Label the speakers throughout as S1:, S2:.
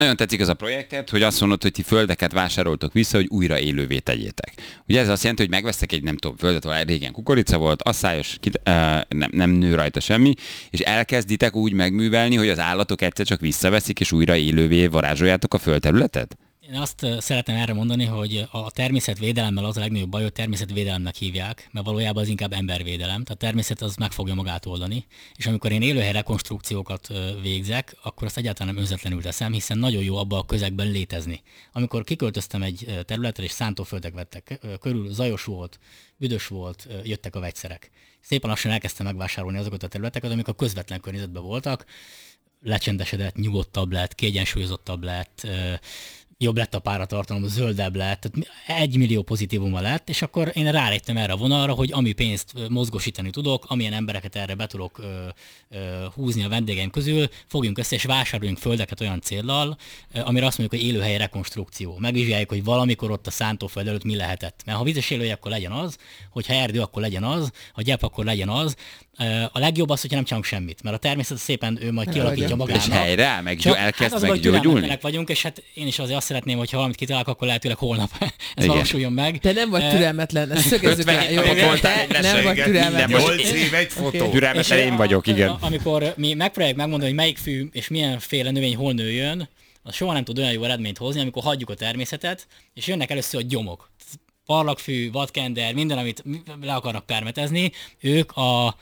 S1: Nagyon tetszik az a projektet, hogy azt mondod, hogy ti földeket vásároltok vissza, hogy újra élővé tegyétek. Ugye ez azt jelenti, hogy megvesztek egy nem tudom, földet, ahol régen kukorica volt, asszályos, nem nő rajta semmi, és elkezditek úgy megművelni, hogy az állatok egyszer csak visszaveszik, és újra élővé varázsoljátok a földterületet?
S2: Én azt szeretném erre mondani, hogy a természetvédelemmel az a legnagyobb baj, hogy természetvédelemnek hívják, mert valójában az inkább embervédelem. Tehát a természet az meg fogja magát oldani, és amikor én élőhely rekonstrukciókat végzek, akkor azt egyáltalán nem önzetlenül teszem, hiszen nagyon jó abban a közegben létezni. Amikor kiköltöztem egy területre, és szántóföldek vettek körül, zajos volt, büdös volt, jöttek a vegyszerek. Szépen lassan elkezdtem megvásárolni azokat a területeket, amik a közvetlen környezetben voltak, lecsendesedett, nyugodtabb lett, kiegyensúlyozottabb lett, jobb lett a páratartalom, zöldebb lett, tehát 1 millió pozitívuma lett, és akkor én ráléptem erre a vonalra, hogy ami pénzt mozgósítani tudok, amilyen embereket erre be tudok húzni a vendégeim közül, fogjunk össze és vásároljunk földeket olyan céllal, amire azt mondjuk, hogy élőhely rekonstrukció. Megvizsgáljuk, hogy valamikor ott a szántóföld előtt mi lehetett. Mert ha vizes élőhely, akkor legyen az, hogyha erdő, akkor legyen az, ha gyep, akkor legyen az. A legjobb az, hogyha nem csinálunk semmit, mert a természet szépen ő majd kialakítja magának.
S1: És helyre, elkezd meggyógyulni.
S2: Vagyunk, és hát én is azért azt szeretném, hogy ha valamit kitalálok, akkor lehetőleg holnap ez valósuljon meg.
S3: De nem vagy türelmetlen, ezt szögezzük le.
S1: Nem
S3: vagy türelmetlen.
S4: 8 év egy fotó.
S1: Türelmetlen én vagyok, igen.
S2: Amikor mi megpróbáljuk megmondani, hogy melyik fű és milyenféle növény hol nőjön, az soha nem tud olyan jó eredményt hozni, amikor hagyjuk a természetet, és jönnek először a gyomok. Parlagfű, vadkender, minden, amit le akarnak permetezni, ők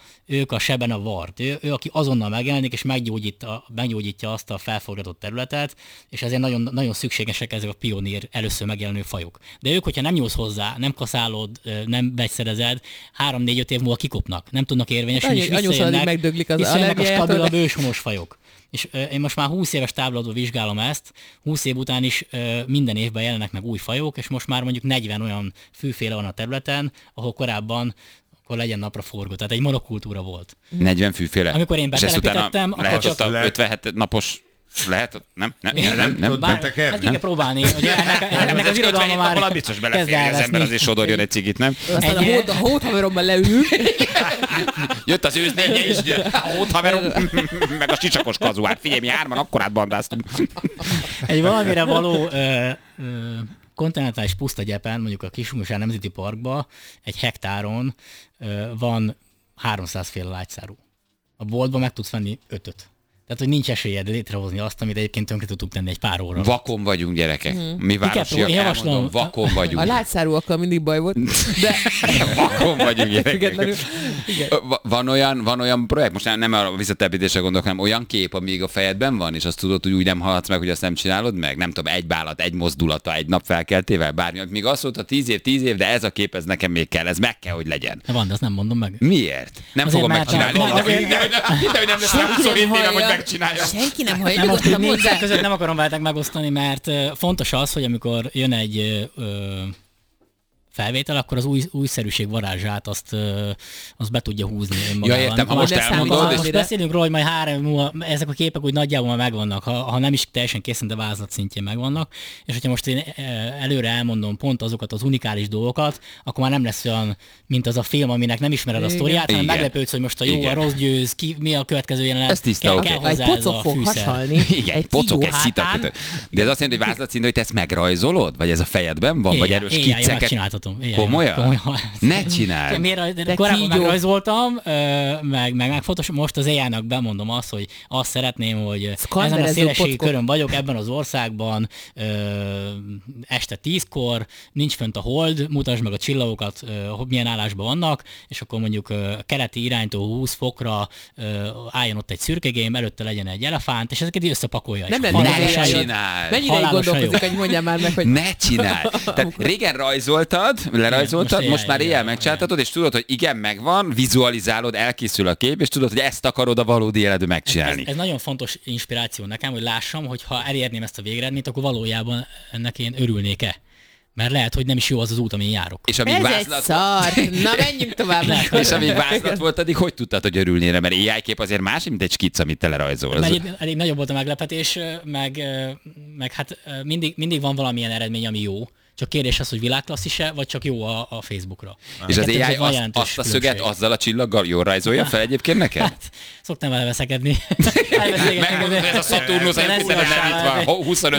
S2: a seben a vart. Ő aki azonnal megjelenik, és meggyógyítja azt a felforgatott területet, és ezért nagyon, nagyon szükségesek ezek a pionír először megjelenő fajok. De ők, hogyha nem nyúlsz hozzá, nem kaszálod, nem vegyszerezed, 3-4-5 év múlva kikopnak, nem tudnak érvényesülni, és visszajönnek a stabilabb őshonos fajok. És én most már 20 éves távlatból vizsgálom ezt, 20 év után is minden évben jelennek meg új fajok, és most már mondjuk 40 olyan fűféle van a területen, ahol korábban akkor legyen napraforgó. Tehát egy monokultúra volt.
S1: 40 fűféle.
S2: Amikor én betelepítettem,
S1: akkor lehet csak... 57 napos... Lehet? Nem?
S2: Hát ki kell próbálni. Ennek az irodalma már
S1: biztos beleférni az ember, azért sodorjon egy cigit, nem?
S3: Aztán a hóthaveromban leülünk.
S1: Jött az őznénye is, a hóthaverom, meg a sicsakos kazuár. Figyelj, mi hárman akkorát bandáztunk.
S2: Egy valamire való kontinentális pusztagyepen, mondjuk a Kis-Kunság Nemzeti Parkban egy hektáron van 300 féle lágyszárú. A boltban meg tudsz venni 5-öt. Tehát, hogy nincs esélyed létrehozni azt, amit egyébként tönkre tudtuk tenni egy pár óra.
S1: Vakon vagyunk, gyerekek. Mi városiak, elmondom, vakon vagyunk.
S3: A látszárúakkal mindig baj volt, de...
S1: Vakon vagyunk, gyerekek. Van olyan projekt, most nem a visszatelepítésre gondolok, hanem olyan kép, ami még a fejedben van, és azt tudod, hogy úgy nem hallhatsz meg, hogy azt nem csinálod meg? Nem tudom, egy bálat, egy mozdulata, egy nap felkeltével, bármi. Még azt mondta 10 év, de ez a kép, ez nekem még kell, ez meg kell, hogy legyen.
S2: Van, de azt nem mondom meg.
S1: Miért? Nem azért fogom megcsinálni.
S3: Senki nem hallja.
S2: Nem akarom veletek megosztani, mert fontos az, hogy amikor jön egy felvétel, akkor az újszerűség varázsát azt be tudja húzni önmagával.
S1: Ja, értem, ha most elmondod.
S2: Most beszélünk róla, hogy majd 3 év múlva ezek a képek úgy nagyjából megvannak, ha nem is teljesen készen, de vázlat szintjén megvannak, és hogyha most én előre elmondom pont azokat az unikális dolgokat, akkor már nem lesz olyan, mint az a film, aminek nem ismered a sztoriát, hanem meglepődsz, hogy most a jó, a rossz győz, mi a következő jelenet.
S1: Ez tiszta,
S2: kell hozzá
S3: ez a fűszer.
S1: Igen, egy pocok, egy szitak. De ez azt jelenti, hogy vázlat szintén, hogy te ezt megrajzolod? Vagy ez a fejedben van? Vagy erős skicceket? Komolyan? Ne csináld!
S2: Korábban megrajzoltam, meg fotos, most az AI-nak bemondom azt, hogy azt szeretném, hogy ezen a szélességi körön vagyok, ebben az országban este 10-kor, nincs fönt a hold, mutasd meg a csillagokat, milyen állásban vannak, és akkor mondjuk keleti iránytól 20 fokra álljon ott egy szürkegém, előtte legyen egy elefánt, és ezeket így összepakolja.
S3: Ne
S1: csináld!
S3: Mennyire gondolkozik, hogy mondjam már meg, hogy...
S1: Ne csináld! Tehát régen lerajzoltad, most már éjjel megcsináltatod, és tudod, hogy igen, megvan, vizualizálod, elkészül a kép, és tudod, hogy ezt akarod a valódi életben megcsinálni.
S2: Ez nagyon fontos inspiráció nekem, hogy lássam, hogy ha elérném ezt a végeredményt, akkor valójában ennek én örülnék-e. Mert lehet, hogy nem is jó az az út, amin járok.
S1: És
S3: ez egy szar! Na, menjünk tovább.
S1: És amíg vázlat volt, addig hogy tudtad, hogy örülnél? Mert AI kép azért más, mint egy skic, amit te lerajzolsz.
S2: Elég nagyobb volt a meglepetés, meg hát mindig van valamilyen eredmény, ami jó. Csak kérdés az, hogy világklasszis-e, vagy csak jó a Facebookra.
S1: És az
S2: Kettő
S1: AI
S2: között van
S1: azt a szöget
S2: különbség.
S1: azzal a csillaggal jól rajzolja fel egyébként neked?
S2: Hát, szoktam vele veszekedni.
S1: Megmondod, ez a Saturnus, nem 25